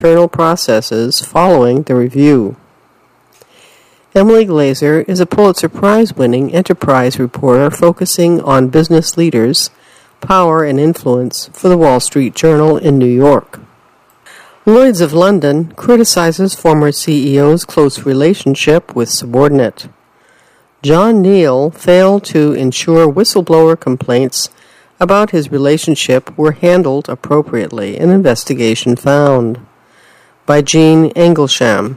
internal processes following the review. Emily Glazer is a Pulitzer Prize-winning enterprise reporter focusing on business leaders, power, and influence for the Wall Street Journal in New York. Lloyd's of London criticizes former CEO's close relationship with subordinate. John Neal failed to ensure whistleblower complaints about his relationship were handled appropriately, an investigation found. By Jean Engelsham.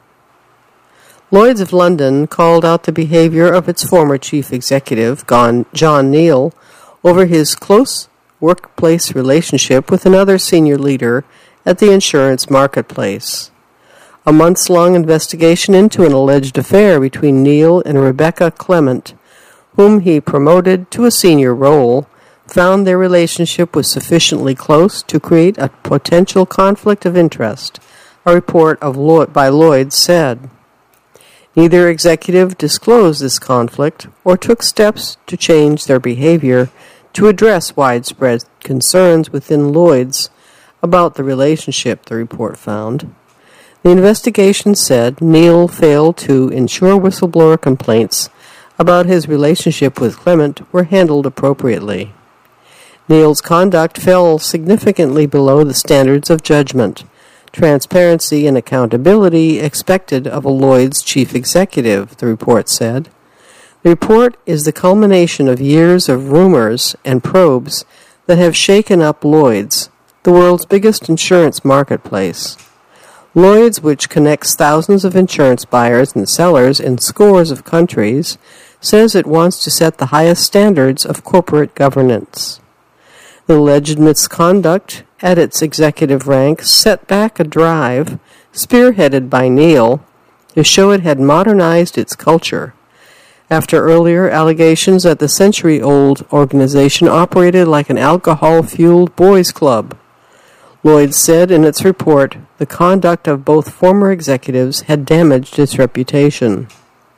Lloyd's of London called out the behavior of its former chief executive, John Neal, over his close workplace relationship with another senior leader at the insurance marketplace. A months-long investigation into an alleged affair between Neal and Rebecca Clement, whom he promoted to a senior role, found their relationship was sufficiently close to create a potential conflict of interest, a report by Lloyd said. Neither executive disclosed this conflict or took steps to change their behavior to address widespread concerns within Lloyd's about the relationship, the report found. The investigation said Neal failed to ensure whistleblower complaints about his relationship with Clement were handled appropriately. Neal's conduct fell significantly below the standards of judgment, transparency, and accountability expected of a Lloyd's chief executive, the report said. The report is the culmination of years of rumors and probes that have shaken up Lloyd's, the world's biggest insurance marketplace. Lloyd's, which connects thousands of insurance buyers and sellers in scores of countries, says it wants to set the highest standards of corporate governance. The alleged misconduct at its executive rank set back a drive, spearheaded by Neal, to show it had modernized its culture. After earlier allegations that the century-old organization operated like an alcohol-fueled boys' club, Lloyd said in its report the conduct of both former executives had damaged its reputation.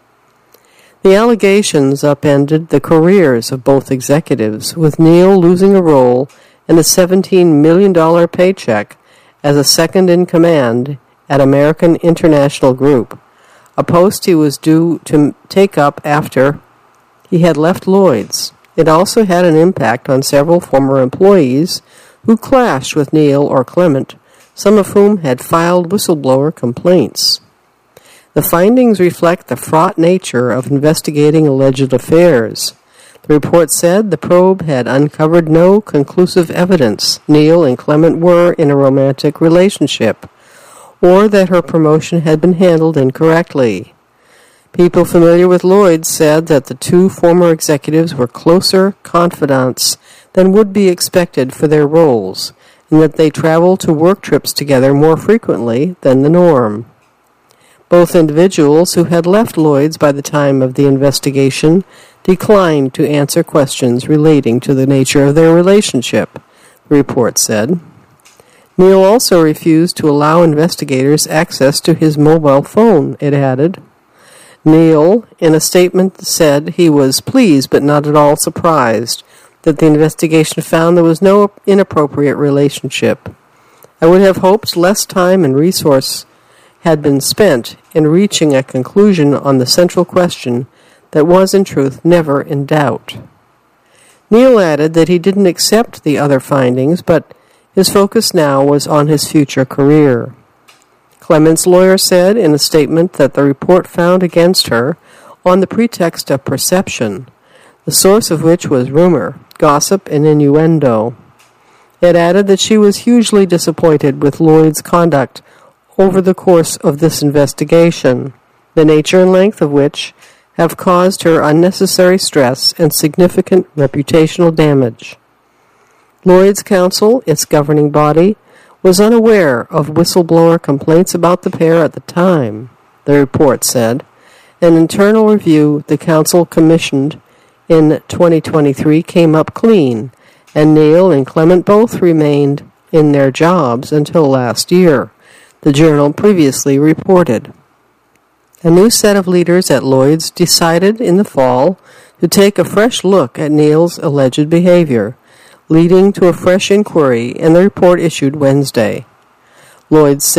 The allegations upended the careers of both executives, with Neal losing a role and a $17 million paycheck as a second-in-command at American International Group, a post he was due to take up after he had left Lloyd's. It also had an impact on several former employees who clashed with Neal or Clement, some of whom had filed whistleblower complaints. The findings reflect the fraught nature of investigating alleged affairs. The report said the probe had uncovered no conclusive evidence Neal and Clement were in a romantic relationship, or that her promotion had been handled incorrectly. People familiar with Lloyd said that the two former executives were closer confidants than would be expected for their roles, and that they traveled to work trips together more frequently than the norm. Both individuals who had left Lloyd's by the time of the investigation declined to answer questions relating to the nature of their relationship, the report said. Neal also refused to allow investigators access to his mobile phone, it added. Neal, in a statement, said he was pleased but not at all surprised that the investigation found there was no inappropriate relationship. I would have hoped less time and resource had been spent in reaching a conclusion on the central question that was, in truth, never in doubt. Neal added that he didn't accept the other findings, but his focus now was on his future career. Clement's lawyer said in a statement that the report found against her on the pretext of perception, the source of which was rumor, gossip, and innuendo. It added that she was hugely disappointed with Lloyd's conduct over the course of this investigation, the nature and length of which have caused her unnecessary stress and significant reputational damage. Lloyd's counsel, its governing body, was unaware of whistleblower complaints about the pair at the time, the report said. An internal review the counsel commissioned in 2023 came up clean, and Neal and Clement both remained in their jobs until last year, the Journal previously reported. A new set of leaders at Lloyd's decided in the fall to take a fresh look at Neal's alleged behavior, leading to a fresh inquiry, and the report issued Wednesday. Lloyd said